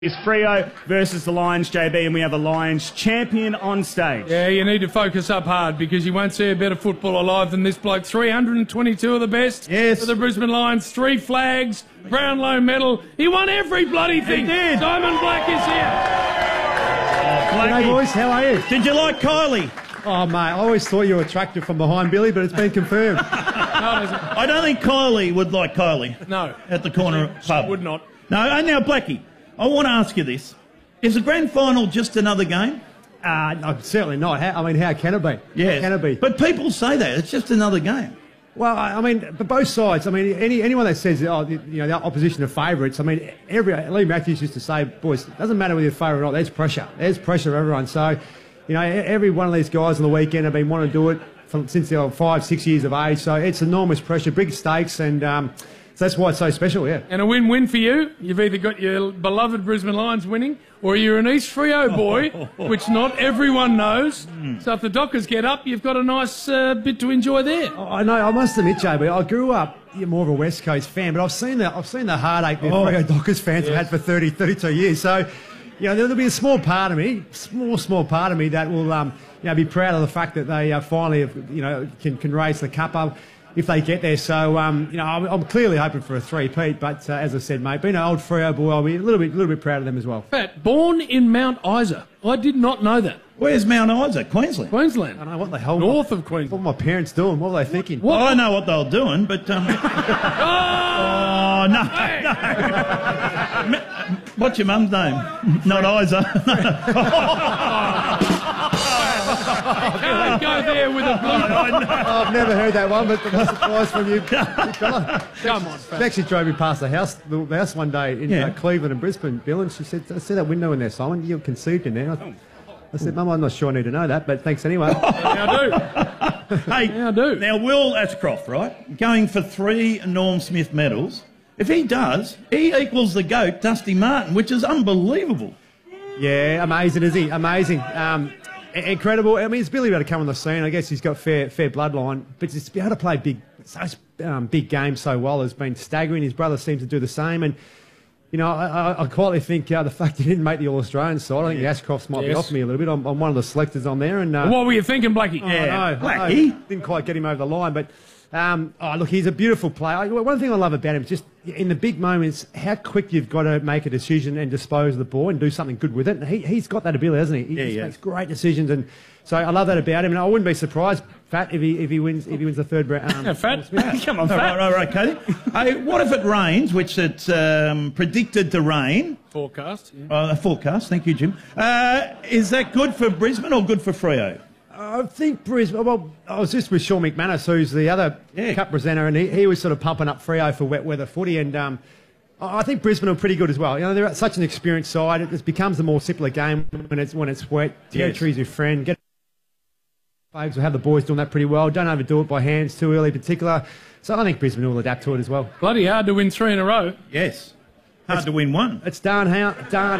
Is Freo versus the Lions, JB, and we have a Lions champion on stage. Yeah, you need to focus up hard because you won't see a better football alive than this bloke. 322 of the best for the Brisbane Lions. 3 flags, Brownlow medal. He won every bloody thing. He did. Simon Black is here. Hey boys, how are you? Did you like Kylie? Oh mate, I always thought you were attractive from behind Billy, but it's been confirmed. I don't think Kylie would like Kylie. No. At the corner pub. Would not. No, and now Blackie, I want to ask you this. Is the grand final just another game? No, certainly not. How can it be? Yes. How can it be? But people say that. It's just another game. Well, but both sides. Anyone that says, the opposition are favourites. Lee Matthews used to say, boys, it doesn't matter whether you're favourite or not. There's pressure. There's pressure for everyone. So, every one of these guys on the weekend have been wanting to do it since they were 5, 6 years of age. So it's enormous pressure, big stakes, and so that's why it's so special, yeah. And a win-win for you. You've either got your beloved Brisbane Lions winning, or you're an East Freo boy, which not everyone knows. So if the Dockers get up, you've got a nice bit to enjoy there. I know. I must admit, JB, I grew up more of a West Coast fan, but I've seen the heartache that Freo Dockers fans have had for 32 years. So, there'll be a small part of me, small part of me that will, be proud of the fact that they finally, can raise the cup up if they get there. So, I'm clearly hoping for a three-peat, but as I said, mate, being an old Freo boy, I'll be a little bit proud of them as well. Pat, born in Mount Isa. I did not know that. Where's Mount Isa? Queensland? Queensland. I don't know what the hell. North of Queensland. What were my parents doing? What were they thinking? Well, I know what they were doing, but... no. What's your mum's name? Not Isa. Can't go there with a blue. I've never heard that one, but that's a surprise from you, big fella. Come on, She actually drove me past the house one day in Cleveland and Brisbane, Bill, and she said, I see that window in there, Simon. You're conceived in there. I said, Mum, I'm not sure I need to know that, but thanks anyway. I do. Hey, I do. Now, Will Ashcroft, right, going for 3 Norm Smith medals. If he does, he equals the GOAT, Dusty Martin, which is unbelievable. Yeah, amazing, is he? Amazing. Incredible. It's Billy able to come on the scene. I guess he's got fair bloodline, but just to be able to play big games so well has been staggering. His brother seems to do the same, and I quietly think the fact he didn't make the All-Australian side, I think the Ashcrofts might be off me a little bit. I'm one of the selectors on there, and what were you thinking, Blackie? I know. Didn't quite get him over the line, but look, he's a beautiful player. One thing I love about him is just in the big moments, how quick you've got to make a decision and dispose of the ball and do something good with it. And he's got that ability, hasn't he? He makes great decisions, and so I love that about him. And I wouldn't be surprised, Fat, if he wins the third round. Fat, come on, Fat. All right, Katie. Hey, what if it rains, which it's predicted to rain? Forecast. Yeah. Forecast. Thank you, Jim. Is that good for Brisbane or good for Freo? I think Brisbane. Well, I was just with Sean McManus, who's the other cup presenter, and he was sort of pumping up Freo for wet weather footy, and I think Brisbane are pretty good as well. They're such an experienced side. It becomes a more simpler game when it's wet. Territory's your friend. Folks will have the boys doing that pretty well. Don't overdo it by hands too early, in particular. So I think Brisbane will adapt to it as well. Bloody hard to win 3 in a row. Yes. Hard to win 1. It's darn hard,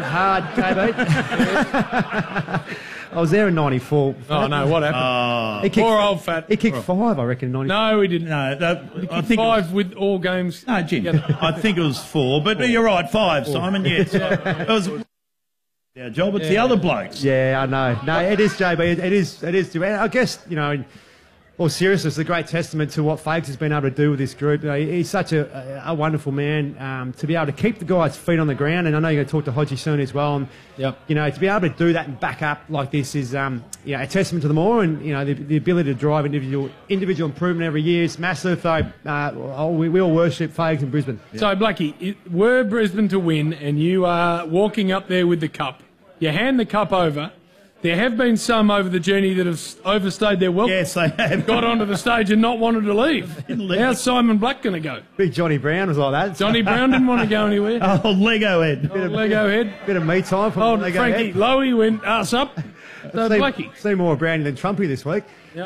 KB. I was there in '94. Oh, no, what happened? Poor old Fat. He kicked 5, I reckon, in '94. No, he didn't. No, I think 5 with all games. No, Jim. I think it was 4, but you're right, 5, Simon. Yes, it was our job. It's the other blokes. Yeah, I know. No, it is, JB. It is. I guess in all seriousness, it's a great testament to what Fakes has been able to do with this group. He's such a wonderful man to be able to keep the guys' feet on the ground. And I know you're going to talk to Hodgie soon as well. And to be able to do that and back up like this is a testament to them all. And the ability to drive individual improvement every year is massive. So we all worship Fakes in Brisbane. Yeah. So Blackie, were Brisbane to win, and you are walking up there with the cup, you hand the cup over. There have been some over the journey that have overstayed their welcome. Yes, they have. Got onto the stage and not wanted to leave. How's Simon Black going to go? Big Johnny Brown was like that. Johnny Brown didn't want to go anywhere. Oh, Lego head. Lego head. Bit of me time from Lego Frankie head. Lowy went ass up. So Blackie. Seen more Brownie than Trumpy this week. Yep.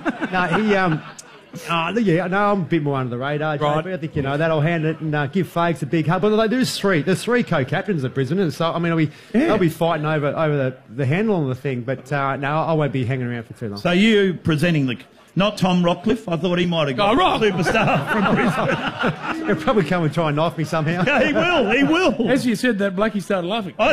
I'm a bit more under the radar, right. JB. I think that'll hand it and give Fakes a big hug. But there's 3 co-captains at Brisbane, and so they'll be fighting over the handle on the thing. But no, I won't be hanging around for too long. So you presenting Not Tom Rockcliffe. I thought he might have got Oh, Rock. superstar from Brisbane. He'll probably come and try and knife me somehow. Yeah, he will. He will. As you said that, Blakey started laughing.